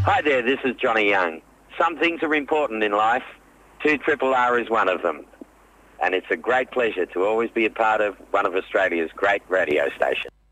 Hi there, this is Johnny Young. Some things are important in life. 2RRR is one of them. And it's a great pleasure to always be a part of one of Australia's great radio stations.